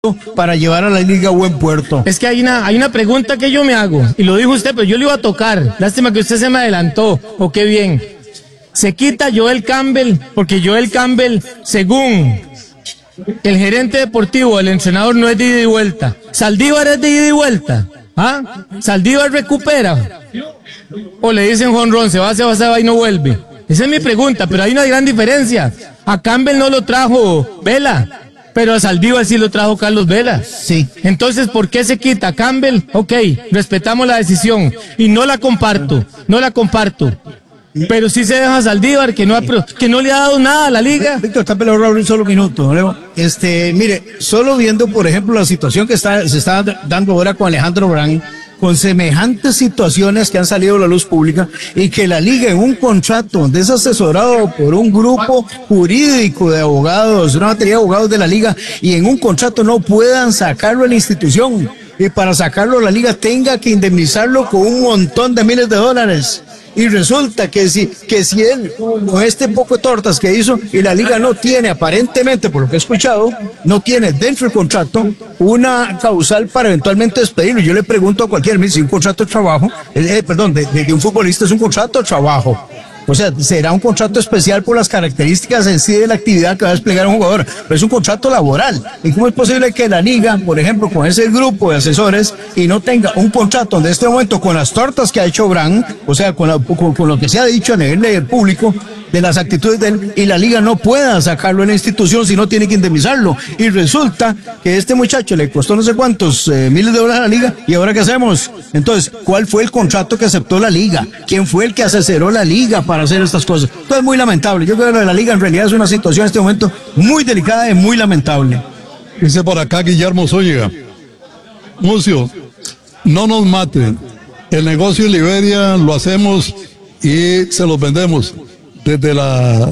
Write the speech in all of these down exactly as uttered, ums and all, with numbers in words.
para llevar a la liga a buen puerto. Es que hay una, hay una pregunta que yo me hago, y lo dijo usted, pero yo le iba a tocar. Lástima que usted se me adelantó, o qué bien. Se quita Joel Campbell, porque Joel Campbell, según el gerente deportivo, el entrenador, no es de ida y vuelta. Saldívar es de ida y vuelta. ¿Ah? Saldívar recupera. O le dicen jonrón, se va, se va, se va y no vuelve. Esa es mi pregunta, pero hay una gran diferencia. A Campbell no lo trajo Vela, pero a Saldívar sí lo trajo Carlos Vela. Sí. Entonces, ¿por qué se quita a Campbell? Ok, respetamos la decisión y no la comparto, no la comparto. Pero sí se deja a Saldívar, que no, ha, que no le ha dado nada a la liga. Víctor, está peleado un solo minuto, Leo. Este, mire, solo viendo, por ejemplo, la situación que está, se está dando ahora con Alejandro Brand, con semejantes situaciones que han salido a la luz pública, y que la liga en un contrato donde es asesorado por un grupo jurídico de abogados, una batería de abogados de la liga, y en un contrato no puedan sacarlo a la institución, y para sacarlo a la liga tenga que indemnizarlo con un montón de miles de dólares. Y resulta que si, que si él, con este poco de tortas que hizo, y la liga no tiene, aparentemente, por lo que he escuchado, no tiene dentro del contrato una causal para eventualmente despedirlo. Yo le pregunto a cualquier, si un contrato de trabajo, eh, perdón, de, de, de un futbolista es un contrato de trabajo. O sea, será un contrato especial por las características en sí de la actividad que va a desplegar un jugador, pero es un contrato laboral. ¿Y cómo es posible que la liga, por ejemplo, con ese grupo de asesores, y no tenga un contrato donde en este momento, con las tortas que ha hecho Brand, o sea, con, la, con, con lo que se ha dicho a nivel público, de las actitudes de él, y la liga no pueda sacarlo en la institución, si no tiene que indemnizarlo? Y resulta que este muchacho le costó no sé cuántos eh, miles de dólares a la liga, y ahora ¿qué hacemos? Entonces, ¿cuál fue el contrato que aceptó la liga? ¿Quién fue el que asesoró la liga para hacer estas cosas? Todo es muy lamentable. Yo creo que lo de la liga en realidad es una situación en este momento muy delicada y muy lamentable. Dice por acá Guillermo Zúñiga: Mucio, no nos maten. El negocio en Liberia lo hacemos y se los vendemos desde la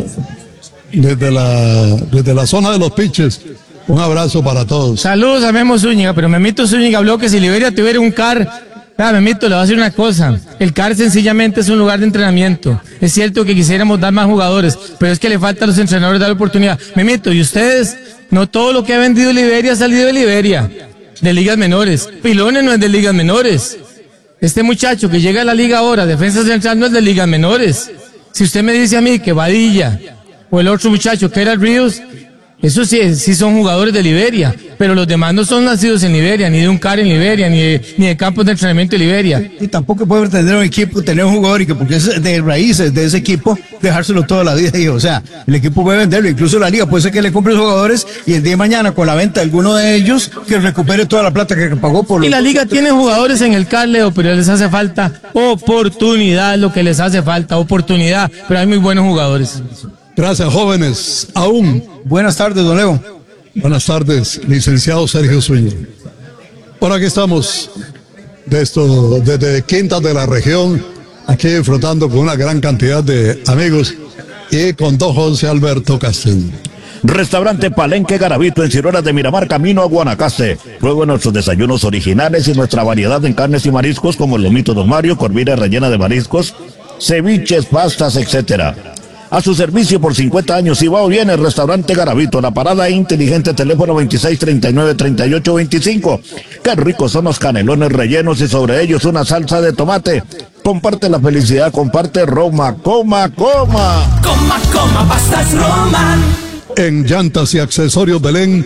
desde la desde la zona de los pitches. Un abrazo para todos. Saludos a Memo Zúñiga, pero Memito Zúñiga habló que si Liberia tuviera un C A R, ah, Memito, le voy a decir una cosa, el C A R sencillamente es un lugar de entrenamiento. Es cierto que quisiéramos dar más jugadores, pero es que le falta a los entrenadores dar oportunidad. Memito, y ustedes, no todo lo que ha vendido Liberia ha salido de Liberia, de ligas menores. Pilones no es de ligas menores. Este muchacho que llega a la liga ahora, defensa central, no es de ligas menores. Si usted me dice a mí que Badilla o el otro muchacho que era Ríos, esos sí, sí son jugadores de Liberia, pero los demás no son nacidos en Liberia, ni de un C A R en Liberia, ni de, ni de campos de entrenamiento de Liberia. Y tampoco puede tener un equipo, tener un jugador y que porque es de raíces de ese equipo, dejárselo toda la vida. Y, o sea, el equipo puede venderlo, incluso la liga puede ser que le compre los jugadores y el día de mañana con la venta de alguno de ellos que recupere toda la plata que pagó por los... Y la liga tiene jugadores en el C A R, Leo, pero les hace falta oportunidad, lo que les hace falta, oportunidad, pero hay muy buenos jugadores. Gracias, jóvenes. Aún. Buenas tardes, don Leo. Buenas tardes, licenciado Sergio Zúñiga. Por aquí estamos, de esto, desde Quintas de la región, aquí disfrutando con una gran cantidad de amigos y con don José Alberto Castillo. Restaurante Palenque Garavito en Ciruelas de Miramar, camino a Guanacaste. Pruebe nuestros desayunos originales y nuestra variedad en carnes y mariscos como el lomito Don Mario, corvina rellena de mariscos, ceviches, pastas, etcétera. A su servicio por cincuenta años, y va o viene, el Restaurante Garavito, la parada inteligente, teléfono veintiséis treinta y nueve treinta y ocho veinticinco. Qué ricos son los canelones rellenos y sobre ellos una salsa de tomate. Comparte la felicidad, comparte Roma, coma, coma. Coma, coma, pastas Roma. En Llantas y Accesorios Belén,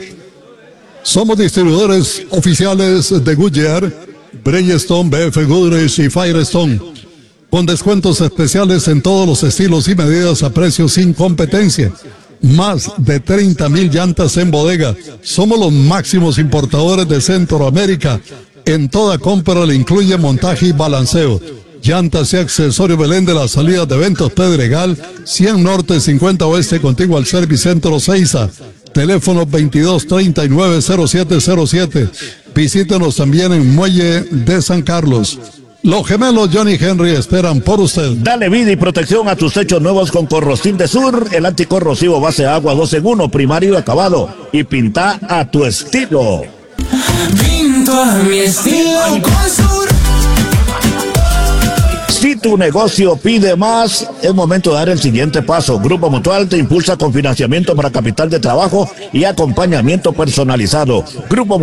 somos distribuidores oficiales de Goodyear, Bridgestone, B F Goodrich y Firestone, con descuentos especiales en todos los estilos y medidas a precios sin competencia. Más de treinta mil llantas en bodega. Somos los máximos importadores de Centroamérica. En toda compra le incluye montaje y balanceo. Llantas y Accesorios Belén, de la salida de Eventos Pedregal, cien Norte, cincuenta Oeste, contiguo al Servicentro Seiza. Teléfono veintidós treinta y nueve cero siete cero siete. Visítenos también en Muelle de San Carlos. Los gemelos Johnny Henry esperan por usted. Dale vida y protección a tus techos nuevos con Corrostil de Sur, el anticorrosivo base agua dos en uno, primario y acabado, y pinta a tu estilo. Pinto a mi estilo con Sur. Si tu negocio pide más, es momento de dar el siguiente paso. Grupo Mutual te impulsa con financiamiento para capital de trabajo y acompañamiento personalizado. Grupo